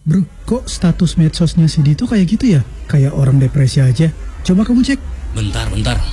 Bro, kok status medsosnya si Dito kayak gitu ya? Kayak orang depresi aja. Coba kamu cek. Bentar.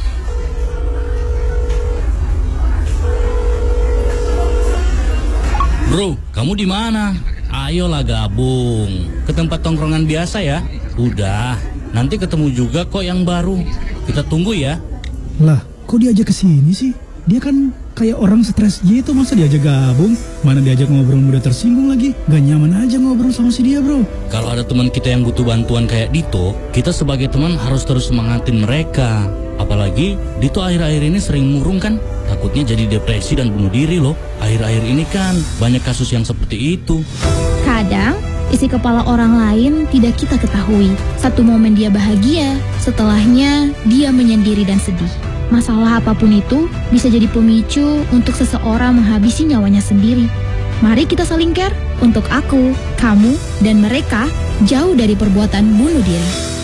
Bro, kamu di mana? Ayolah gabung ke tempat tongkrongan biasa ya. Udah, nanti ketemu juga kok yang baru. Kita tunggu ya. Lah, kok diajak ke sini sih? Dia kan kayak orang stres gitu, masa diajak gabung? Mana diajak ngobrol mudah tersinggung lagi. Gak nyaman aja ngobrol sama si dia, bro. Kalau ada teman kita yang butuh bantuan kayak Dito, kita sebagai teman harus terus semangatin mereka. Apalagi Dito akhir-akhir ini sering murung kan. Takutnya jadi depresi dan bunuh diri loh. Akhir-akhir ini kan banyak kasus yang seperti itu. Kadang isi kepala orang lain tidak kita ketahui. Satu momen dia bahagia, setelahnya dia menyendiri dan sedih. Masalah apapun itu bisa jadi pemicu untuk seseorang menghabisi nyawanya sendiri. Mari kita saling care untuk aku, kamu, dan mereka jauh dari perbuatan bunuh diri.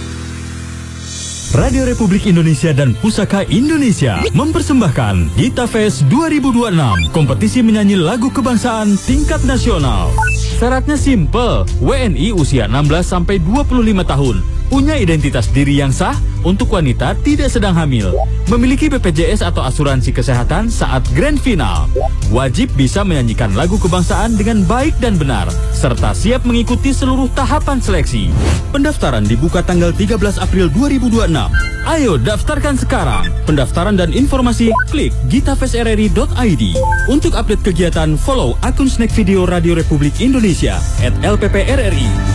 Radio Republik Indonesia dan Pusaka Indonesia mempersembahkan Gita Fest 2026, kompetisi menyanyi lagu kebangsaan tingkat nasional. Syaratnya simple, WNI usia 16-25 tahun, punya identitas diri yang sah, untuk wanita tidak sedang hamil, memiliki BPJS atau asuransi kesehatan saat grand final, wajib bisa menyanyikan lagu kebangsaan dengan baik dan benar, serta siap mengikuti seluruh tahapan seleksi. Pendaftaran dibuka tanggal 13 April 2026. Ayo daftarkan sekarang. Pendaftaran dan informasi klik gitafestrri.id. Untuk update kegiatan, follow akun Snack Video Radio Republik Indonesia @LPPRRI.